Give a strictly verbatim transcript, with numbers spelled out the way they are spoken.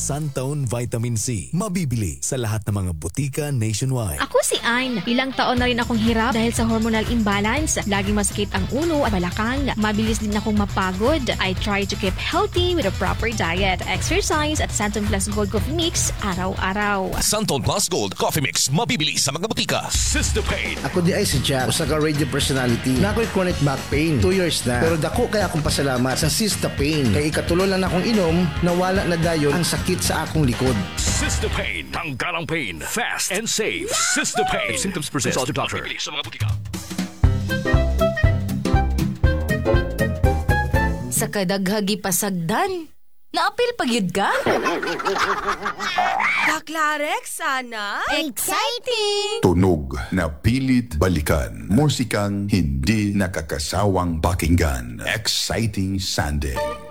Suntone Vitamin C. Mabibili sa lahat ng mga butika nationwide. Ako si Ann. Ilang taon na rin akong hirap dahil sa hormonal imbalance. Laging masakit ang ulo at balakang. Mabilis din akong mapagod. I try to keep healthy with a proper diet, exercise at Suntone Plus Gold Coffee Mix araw-araw. Suntone Plus Gold Coffee Mix. Mabibili sa mga butika. Sister Pain. Ako di ay si Jack, usa ka radio personality. Na ako'y chronic back pain. Two years na. Pero dako kaya akong pasalamat sa Sister Pain. Kay ikatulo lang akong inom, nawala na dayon ang sakit sa akong likod. Sister Pain. Tanggalang pain. Fast and safe. Sister Pain. If symptoms persist, consult your doctor. Mabibili sa mga butika. Sa kadaghagi pasagdan, naapil pagyud ka? Kaklarek, sana? Exciting! Tunog na pilit balikan. Musikang hindi nakakasawang pakinggan. Exciting Sunday.